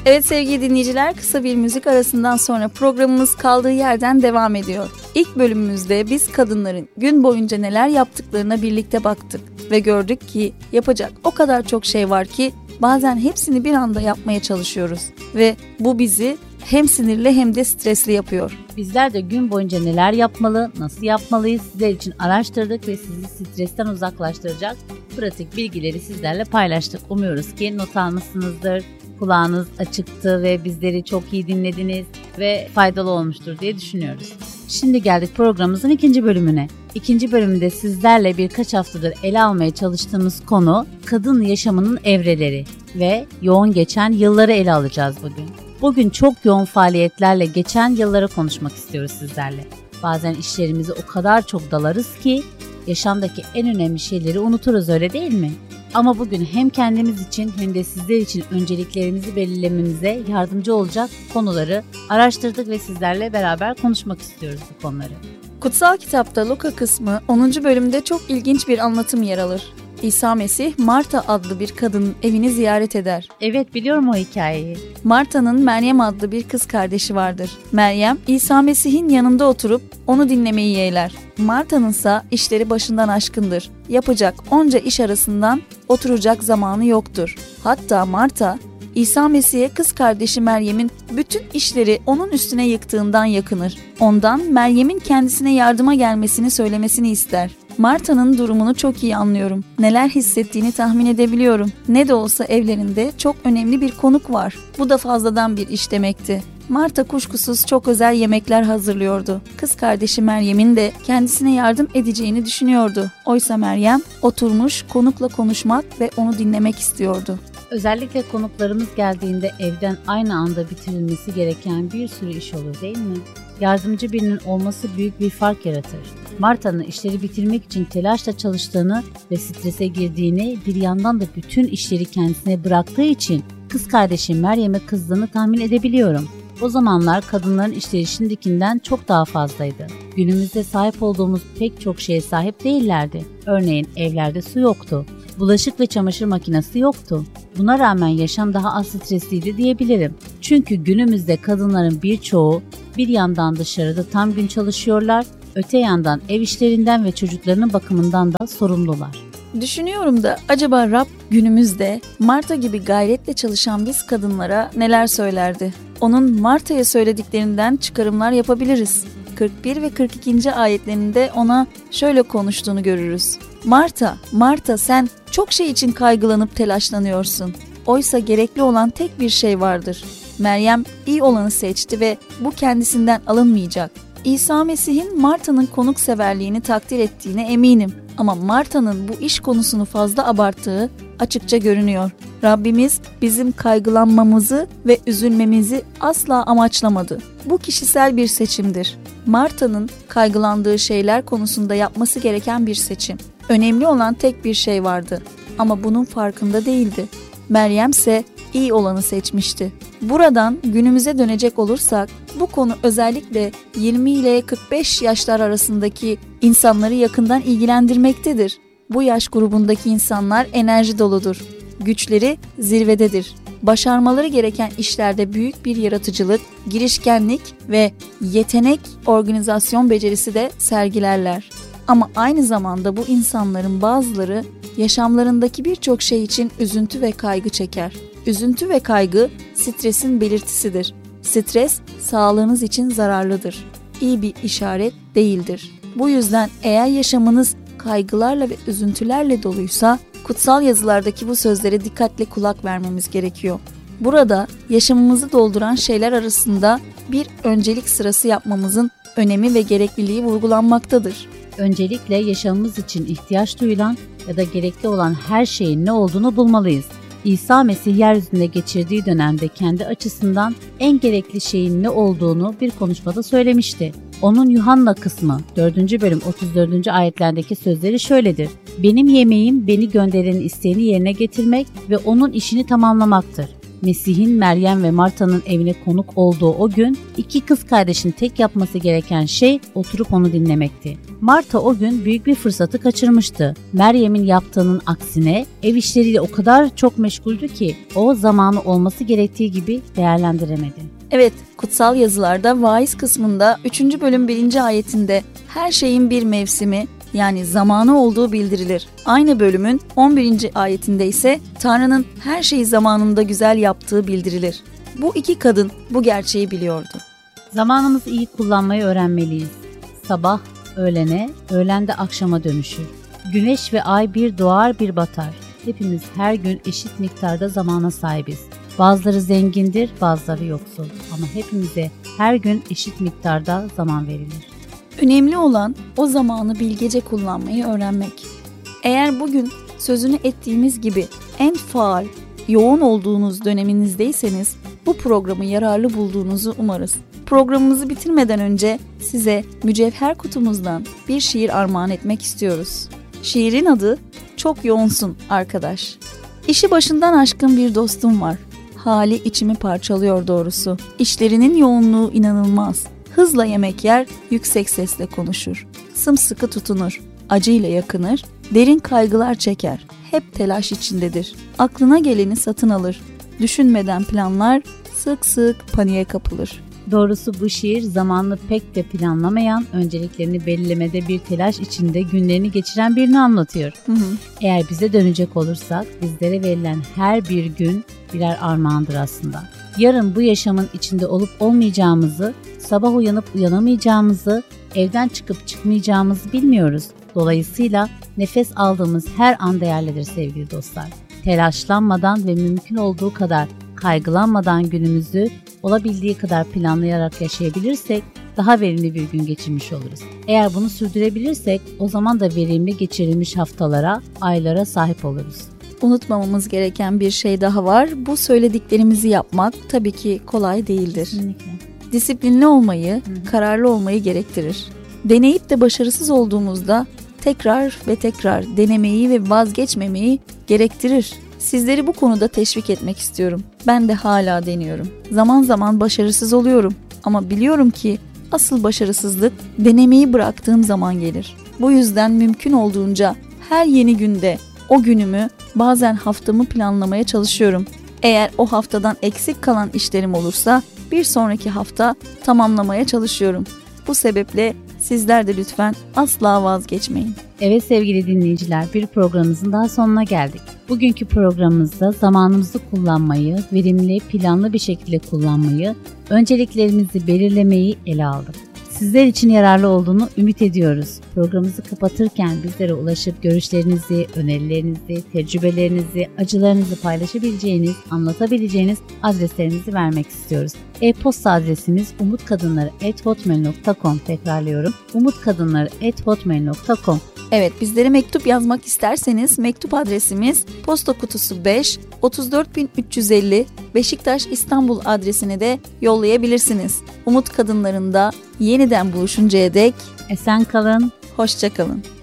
Evet sevgili dinleyiciler, kısa bir müzik arasından sonra programımız kaldığı yerden devam ediyor. İlk bölümümüzde biz kadınların gün boyunca neler yaptıklarına birlikte baktık ve gördük ki yapacak o kadar çok şey var ki bazen hepsini bir anda yapmaya çalışıyoruz ve bu bizi hem sinirli hem de stresli yapıyor. Bizler de gün boyunca neler yapmalı, nasıl yapmalıyız sizler için araştırdık ve sizi stresten uzaklaştıracak pratik bilgileri sizlerle paylaştık. Umuyoruz ki not almışsınızdır, kulağınız açıktı ve bizleri çok iyi dinlediniz ve faydalı olmuştur diye düşünüyoruz. Şimdi geldik programımızın ikinci bölümüne. İkinci bölümde sizlerle birkaç haftadır ele almaya çalıştığımız konu kadın yaşamının evreleri ve yoğun geçen yılları ele alacağız bugün. Bugün çok yoğun faaliyetlerle geçen yılları konuşmak istiyoruz sizlerle. Bazen işlerimize o kadar çok dalarız ki yaşamdaki en önemli şeyleri unuturuz, öyle değil mi? Ama bugün hem kendimiz için hem de sizler için önceliklerimizi belirlememize yardımcı olacak konuları araştırdık ve sizlerle beraber konuşmak istiyoruz bu konuları. Kutsal kitapta Luka kısmı 10. bölümde çok ilginç bir anlatım yer alır. İsa Mesih, Marta adlı bir kadının evini ziyaret eder. Evet, biliyorum o hikayeyi. Marta'nın Meryem adlı bir kız kardeşi vardır. Meryem, İsa Mesih'in yanında oturup onu dinlemeyi yeğler. Marta'nınsa işleri başından aşkındır. Yapacak onca iş arasından oturacak zamanı yoktur. Hatta Marta, İsa Mesih'e kız kardeşi Meryem'in bütün işleri onun üstüne yıktığından yakınır. Ondan Meryem'in kendisine yardıma gelmesini söylemesini ister. Marta'nın durumunu çok iyi anlıyorum. Neler hissettiğini tahmin edebiliyorum. Ne de olsa evlerinde çok önemli bir konuk var. Bu da fazladan bir iş demekti. Marta kuşkusuz çok özel yemekler hazırlıyordu. Kız kardeşi Meryem'in de kendisine yardım edeceğini düşünüyordu. Oysa Meryem oturmuş konukla konuşmak ve onu dinlemek istiyordu. Özellikle konuklarımız geldiğinde evden aynı anda bitirilmesi gereken bir sürü iş olur, değil mi? Yardımcı birinin olması büyük bir fark yaratır. Marta'nın işleri bitirmek için telaşla çalıştığını ve strese girdiğini, bir yandan da bütün işleri kendisine bıraktığı için kız kardeşi Meryem'e kızdığını tahmin edebiliyorum. O zamanlar kadınların işleri şimdikinden çok daha fazlaydı. Günümüzde sahip olduğumuz pek çok şeye sahip değillerdi. Örneğin evlerde su yoktu. Bulaşık ve çamaşır makinesi yoktu. Buna rağmen yaşam daha az stresliydi diyebilirim. Çünkü günümüzde kadınların birçoğu bir yandan dışarıda tam gün çalışıyorlar, öte yandan ev işlerinden ve çocuklarının bakımından da sorumlular. Düşünüyorum da acaba Rab günümüzde Marta gibi gayretle çalışan biz kadınlara neler söylerdi? Onun Marta'ya söylediklerinden çıkarımlar yapabiliriz. 41 ve 42. ayetlerinde ona şöyle konuştuğunu görürüz. Marta, Marta, sen çok şey için kaygılanıp telaşlanıyorsun. Oysa gerekli olan tek bir şey vardır. Meryem iyi olanı seçti ve bu kendisinden alınmayacak. İsa Mesih'in Marta'nın konukseverliğini takdir ettiğine eminim. Ama Marta'nın bu iş konusunu fazla abarttığı açıkça görünüyor. Rabbimiz bizim kaygılanmamızı ve üzülmemizi asla amaçlamadı. Bu kişisel bir seçimdir. Marta'nın kaygılandığı şeyler konusunda yapması gereken bir seçim. Önemli olan tek bir şey vardı ama bunun farkında değildi. Meryem ise iyi olanı seçmişti. Buradan günümüze dönecek olursak bu konu özellikle 20 ile 45 yaşlar arasındaki insanları yakından ilgilendirmektedir. Bu yaş grubundaki insanlar enerji doludur. Güçleri zirvededir. Başarmaları gereken işlerde büyük bir yaratıcılık, girişkenlik ve yetenek, organizasyon becerisi de sergilerler. Ama aynı zamanda bu insanların bazıları yaşamlarındaki birçok şey için üzüntü ve kaygı çeker. Üzüntü ve kaygı stresin belirtisidir. Stres sağlığınız için zararlıdır. İyi bir işaret değildir. Bu yüzden eğer yaşamınız kaygılarla ve üzüntülerle doluysa kutsal yazılardaki bu sözlere dikkatle kulak vermemiz gerekiyor. Burada yaşamımızı dolduran şeyler arasında bir öncelik sırası yapmamızın önemi ve gerekliliği vurgulanmaktadır. Öncelikle yaşamımız için ihtiyaç duyulan ya da gerekli olan her şeyin ne olduğunu bulmalıyız. İsa Mesih yeryüzünde geçirdiği dönemde kendi açısından en gerekli şeyin ne olduğunu bir konuşmada söylemişti. Onun Yuhanna kısmı 4. bölüm 34. ayetlerdeki sözleri şöyledir. Benim yemeğim beni gönderenin isteğini yerine getirmek ve onun işini tamamlamaktır. Mesih'in Meryem ve Marta'nın evine konuk olduğu o gün iki kız kardeşin tek yapması gereken şey oturup onu dinlemekti. Marta o gün büyük bir fırsatı kaçırmıştı. Meryem'in yaptığının aksine ev işleriyle o kadar çok meşguldü ki o zamanı olması gerektiği gibi değerlendiremedi. Evet, kutsal yazılarda vaiz kısmında 3. bölüm 1. ayetinde her şeyin bir mevsimi, yani zamanı olduğu bildirilir. Aynı bölümün 11. ayetinde ise Tanrı'nın her şeyi zamanında güzel yaptığı bildirilir. Bu iki kadın bu gerçeği biliyordu. Zamanımızı iyi kullanmayı öğrenmeliyiz. Sabah öğlene, öğlen de akşama dönüşür. Güneş ve ay bir doğar bir batar. Hepimiz her gün eşit miktarda zamana sahibiz. Bazıları zengindir, bazıları yoksul. Ama hepimize her gün eşit miktarda zaman verilir. Önemli olan o zamanı bilgece kullanmayı öğrenmek. Eğer bugün sözünü ettiğimiz gibi en faal, yoğun olduğunuz döneminizdeyseniz bu programı yararlı bulduğunuzu umarız. Programımızı bitirmeden önce size mücevher kutumuzdan bir şiir armağan etmek istiyoruz. Şiirin adı Çok Yoğunsun Arkadaş. İşi başından aşkın bir dostum var. Hali içimi parçalıyor doğrusu. İşlerinin yoğunluğu inanılmaz. Hızla yemek yer, yüksek sesle konuşur. Sımsıkı tutunur, acıyla yakınır, derin kaygılar çeker. Hep telaş içindedir. Aklına geleni satın alır. Düşünmeden planlar, sık sık paniğe kapılır. Doğrusu bu şiir zamanını pek de planlamayan, önceliklerini belirlemede bir telaş içinde günlerini geçiren birini anlatıyor. Eğer bize dönecek olursak bizlere verilen her bir gün birer armağandır aslında. Yarın bu yaşamın içinde olup olmayacağımızı, sabah uyanıp uyanamayacağımızı, evden çıkıp çıkmayacağımızı bilmiyoruz. Dolayısıyla nefes aldığımız her an değerlidir sevgili dostlar. Telaşlanmadan ve mümkün olduğu kadar kaygılanmadan günümüzü olabildiği kadar planlayarak yaşayabilirsek daha verimli bir gün geçirmiş oluruz. Eğer bunu sürdürebilirsek o zaman da verimli geçirilmiş haftalara, aylara sahip oluruz. Unutmamamız gereken bir şey daha var. Bu söylediklerimizi yapmak tabii ki kolay değildir. Kesinlikle. Disiplinli olmayı, kararlı olmayı gerektirir. Deneyip de başarısız olduğumuzda tekrar ve tekrar denemeyi ve vazgeçmemeyi gerektirir. Sizleri bu konuda teşvik etmek istiyorum. Ben de hala deniyorum. Zaman zaman başarısız oluyorum ama biliyorum ki asıl başarısızlık denemeyi bıraktığım zaman gelir. Bu yüzden mümkün olduğunca her yeni günde o günümü, bazen haftamı planlamaya çalışıyorum. Eğer o haftadan eksik kalan işlerim olursa bir sonraki hafta tamamlamaya çalışıyorum. Bu sebeple sizler de lütfen asla vazgeçmeyin. Evet sevgili dinleyiciler, bir programımızın daha sonuna geldik. Bugünkü programımızda zamanımızı kullanmayı, verimli, planlı bir şekilde kullanmayı, önceliklerimizi belirlemeyi ele aldık. Sizler için yararlı olduğunu ümit ediyoruz. Programımızı kapatırken bizlere ulaşıp görüşlerinizi, önerilerinizi, tecrübelerinizi, acılarınızı paylaşabileceğiniz, anlatabileceğiniz adreslerimizi vermek istiyoruz. E-posta adresimiz umutkadınları@hotmail.com. Tekrarlıyorum. umutkadınları@hotmail.com. Evet, bizlere mektup yazmak isterseniz mektup adresimiz Posta Kutusu 5 34350 Beşiktaş İstanbul adresine de yollayabilirsiniz. Umut Kadınları'nda yeniden buluşuncaya dek esen kalın, hoşça kalın.